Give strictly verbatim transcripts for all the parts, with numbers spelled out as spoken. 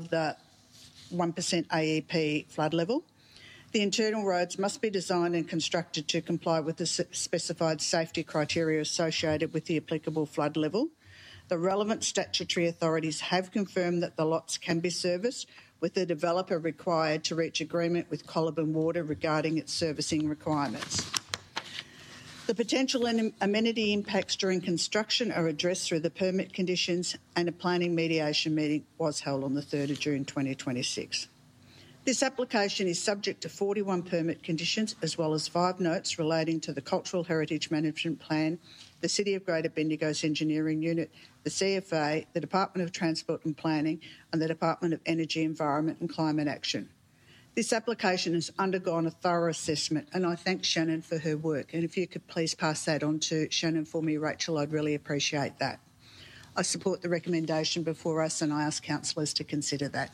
above the one percent A E P flood level. The internal roads must be designed and constructed to comply with the specified safety criteria associated with the applicable flood level. The relevant statutory authorities have confirmed that the lots can be serviced, with the developer required to reach agreement with Coliban Water regarding its servicing requirements. The potential amenity impacts during construction are addressed through the permit conditions, and a planning mediation meeting was held on the third of June twenty twenty-six. This application is subject to forty-one permit conditions as well as five notes relating to the Cultural Heritage Management Plan, the City of Greater Bendigo's Engineering Unit, the C F A, the Department of Transport and Planning and the Department of Energy, Environment and Climate Action. This application has undergone a thorough assessment, and I thank Shannon for her work. And if you could please pass that on to Shannon for me, Rachel, I'd really appreciate that. I support the recommendation before us, and I ask councillors to consider that.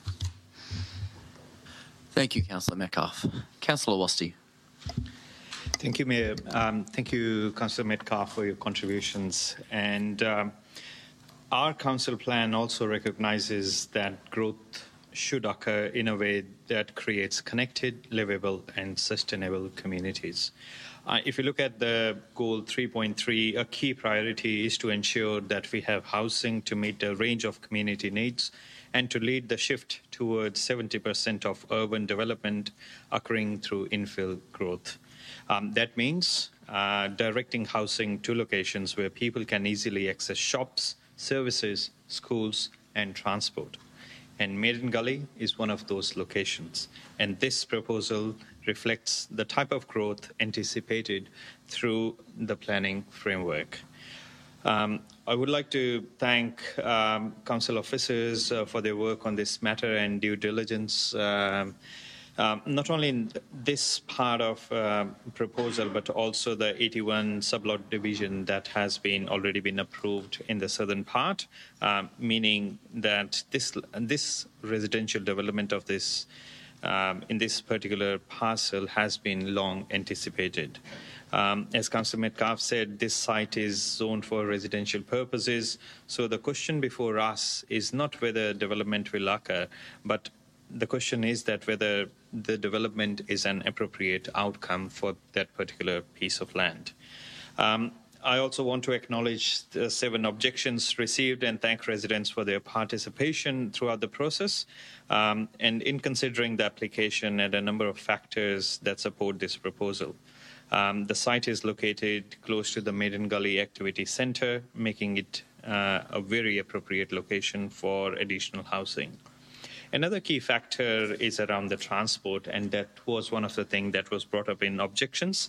Thank you, Councillor Metcalfe. Councillor Wasti. Thank you, Mayor. Um, thank you, Councillor Metcalfe, for your contributions. And um, our council plan also recognises that growth should occur in a way that creates connected, livable and sustainable communities. Uh, if you look at the goal three point three, a key priority is to ensure that we have housing to meet a range of community needs and to lead the shift towards seventy percent of urban development occurring through infill growth. Um, that means uh, directing housing to locations where people can easily access shops, services, schools and transport. And Maiden Gully is one of those locations. And this proposal reflects the type of growth anticipated through the planning framework. Um, I would like to thank um, council officers uh, for their work on this matter and due diligence, um, um, not only in this part of uh, proposal, but also the eighty-one sublot division that has been already been approved in the southern part, um, meaning that this this residential development of this um, in this particular parcel has been long anticipated. Um, as Councillor Metcalfe said, this site is zoned for residential purposes. So the question before us is not whether development will occur, but the question is that whether the development is an appropriate outcome for that particular piece of land. Um, I also want to acknowledge the seven objections received and thank residents for their participation throughout the process. Um, and in considering the application and a number of factors that support this proposal. Um, the site is located close to the Maiden Gully Activity Centre, making it uh, a very appropriate location for additional housing. Another key factor is around the transport, and that was one of the things that was brought up in objections.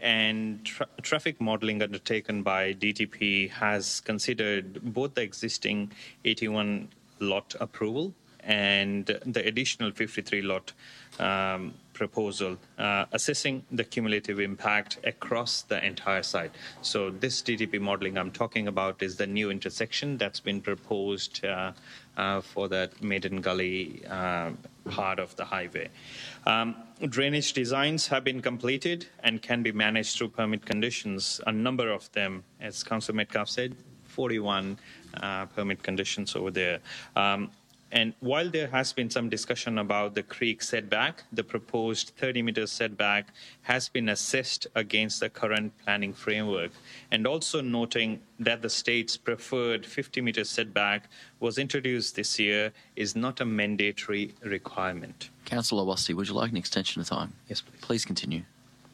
And tra traffic modelling undertaken by D T P has considered both the existing eighty-one lot approval and the additional fifty-three lot um, proposal, uh, assessing the cumulative impact across the entire site. So this D T P modelling I'm talking about is the new intersection that's been proposed uh, uh, for that Maiden Gully uh, part of the highway. Um, drainage designs have been completed and can be managed through permit conditions. A number of them, as Councillor Metcalfe said, forty-one uh, permit conditions over there. Um, And while there has been some discussion about the creek setback, the proposed thirty metre setback has been assessed against the current planning framework. And also noting that the state's preferred fifty metre setback was introduced this year is not a mandatory requirement. Councillor Wasti, would you like an extension of time? Yes, please. Please continue.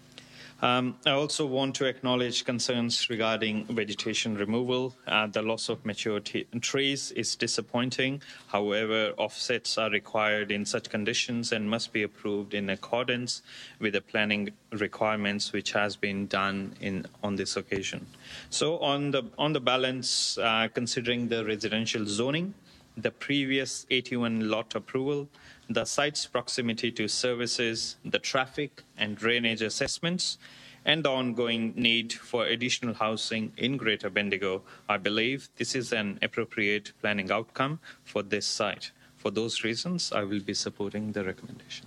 Um, I also want to acknowledge concerns regarding vegetation removal. Uh, the loss of mature trees is disappointing. However, offsets are required in such conditions and must be approved in accordance with the planning requirements, which has been done in on this occasion. So on the, on the balance, uh, considering the residential zoning, the previous eighty-one lot approval, the site's proximity to services, the traffic and drainage assessments, and the ongoing need for additional housing in Greater Bendigo, I believe this is an appropriate planning outcome for this site. For those reasons, I will be supporting the recommendation.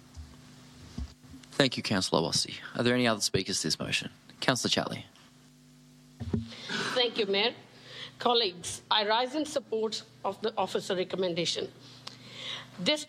Thank you, Councillor Wasti. Are there any other speakers to this motion? Councillor Chatley. Thank you, Mayor. Colleagues, I rise in support of the officer recommendation. This